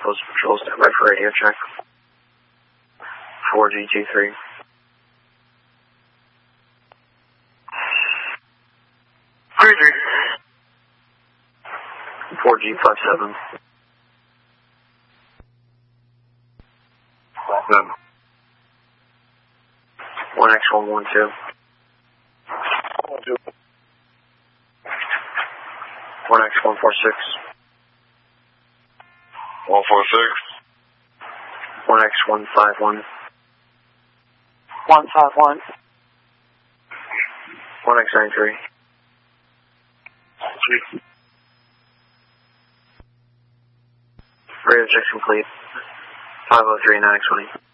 Post Patrol, stand by for radio check. 4G23. 4G57. 1X112. 1X146. 146. 1X151. 151. 1X93. Radio check complete. 503 9X20.